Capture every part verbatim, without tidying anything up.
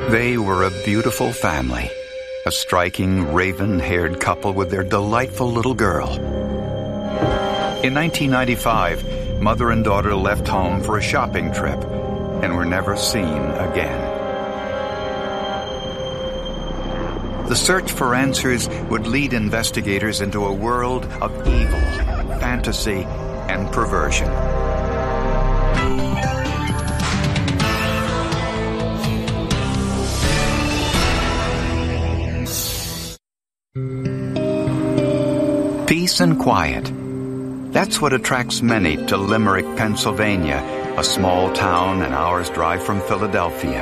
They were a beautiful family, a striking raven-haired couple with their delightful little girl. In nineteen ninety-five, mother and daughter left home for a shopping trip and were never seen again. The search for answers would lead investigators into a world of evil, fantasy, and perversion. Peace and quiet. That's what attracts many to Limerick, Pennsylvania, a small town an hour's drive from Philadelphia.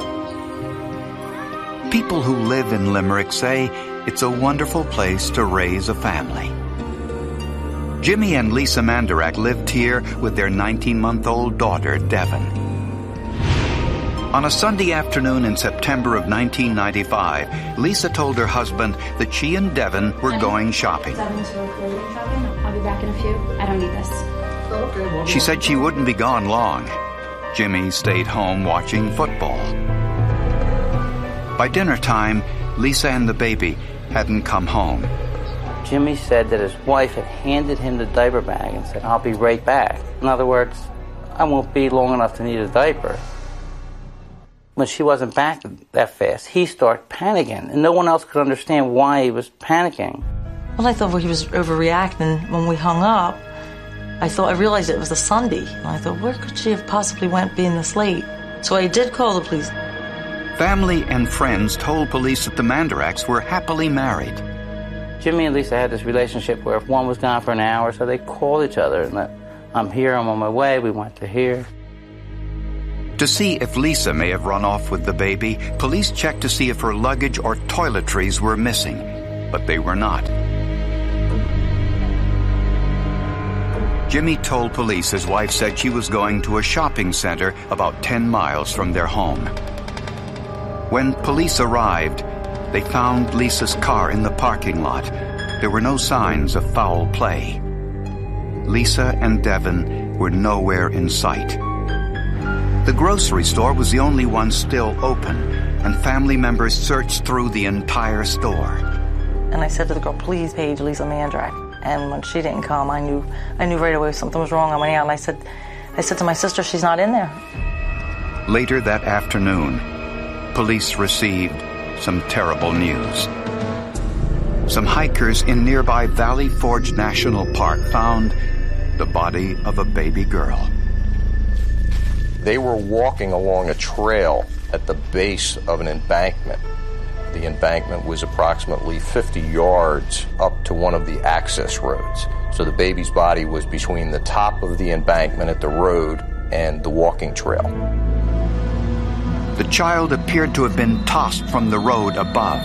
People who live in Limerick say it's a wonderful place to raise a family. Jimmy and Lisa Mandurak lived here with their nineteen-month-old daughter, Devon. On a Sunday afternoon in September of nineteen ninety-five, Lisa told her husband that she and Devon were going shopping. I'll be back in a few. I don't need this. She said she wouldn't be gone long. Jimmy stayed home watching football. By dinner time, Lisa and the baby hadn't come home. Jimmy said that his wife had handed him the diaper bag and said, "I'll be right back." In other words, I won't be long enough to need a diaper. When she wasn't back that fast, he started panicking, and no one else could understand why he was panicking. Well, I thought well, he was overreacting. When we hung up, I thought I realized it was a Sunday. And I thought, where could she have possibly went being this late? So I did call the police. Family and friends told police that the Manduraks were happily married. Jimmy and Lisa had this relationship where if one was gone for an hour, so they called each other and let, I'm here, I'm on my way, we went to here. To see if Lisa may have run off with the baby, police checked to see if her luggage or toiletries were missing, but they were not. Jimmy told police his wife said she was going to a shopping center about ten miles from their home. When police arrived, they found Lisa's car in the parking lot. There were no signs of foul play. Lisa and Devon were nowhere in sight. The grocery store was the only one still open, and family members searched through the entire store. And I said to the girl, please page Lisa Mandurak. And when she didn't come, I knew I knew right away something was wrong. I went out and I said, I said to my sister, she's not in there. Later that afternoon, police received some terrible news. Some hikers in nearby Valley Forge National Park found the body of a baby girl. They were walking along a trail at the base of an embankment. The embankment was approximately fifty yards up to one of the access roads. So the baby's body was between the top of the embankment at the road and the walking trail. The child appeared to have been tossed from the road above.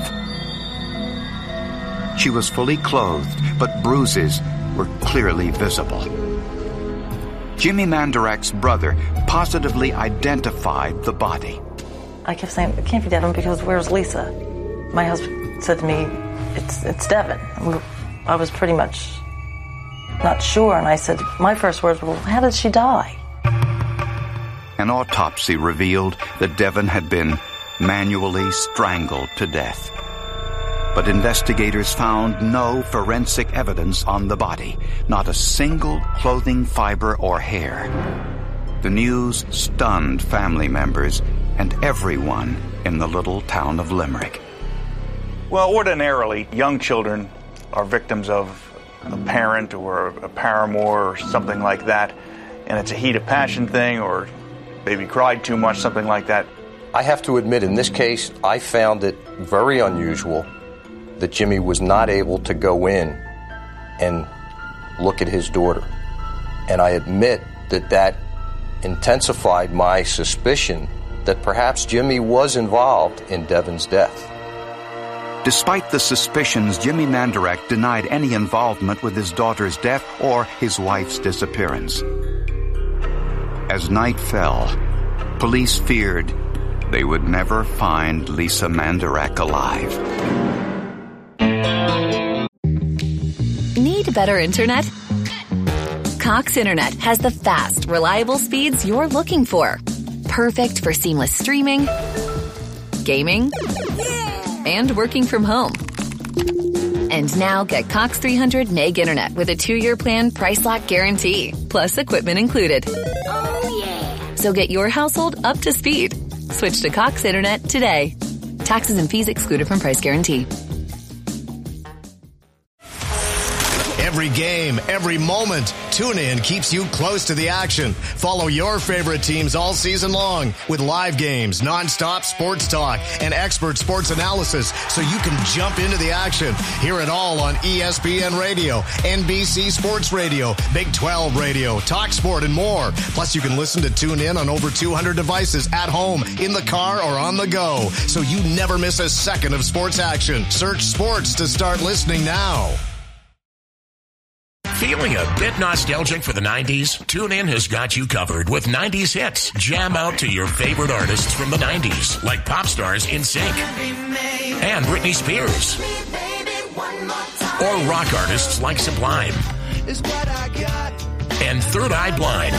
She was fully clothed, but bruises were clearly visible. Jimmy Mandurak's brother positively identified the body. I kept saying, it can't be Devon because where's Lisa? My husband said to me, it's it's Devon. I was pretty much not sure, and I said, my first words were, well, how did she die? An autopsy revealed that Devon had been manually strangled to death. But investigators found no forensic evidence on the body, not a single clothing fiber or hair. The news stunned family members and everyone in the little town of Limerick. Well, ordinarily, young children are victims of a parent or a paramour or something like that, and it's a heat of passion thing, or baby cried too much, something like that. I have to admit, in this case, I found it very unusual that Jimmy was not able to go in and look at his daughter. And I admit that that intensified my suspicion that perhaps Jimmy was involved in Devon's death. Despite the suspicions, Jimmy Mandurak denied any involvement with his daughter's death or his wife's disappearance. As night fell, police feared they would never find Lisa Mandurak alive. Need better internet? Cox Internet has the fast, reliable speeds you're looking for. Perfect for seamless streaming, gaming and working from home. And now get Cox three hundred meg internet with a two-year plan price lock guarantee, plus equipment included. Oh, yeah. So get your household up to speed. Switch to Cox Internet today. Taxes and fees excluded from price guarantee. Every game, every moment, TuneIn keeps you close to the action. Follow your favorite teams all season long with live games, nonstop sports talk, and expert sports analysis so you can jump into the action. Hear it all on E S P N Radio, N B C Sports Radio, Big twelve Radio, Talk Sport, and more. Plus, you can listen to TuneIn on over two hundred devices at home, in the car, or on the go, so you never miss a second of sports action. Search sports to start listening now. Feeling a bit nostalgic for the nineties? TuneIn has got you covered with nineties hits. Jam out to your favorite artists from the nineties, like pop stars NSYNC and Britney Spears, or rock artists like Sublime and Third Eye Blind.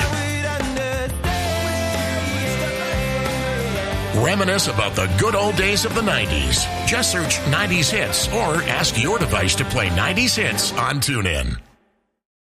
Reminisce about the good old days of the nineties. Just search nineties hits or ask your device to play nineties hits on TuneIn.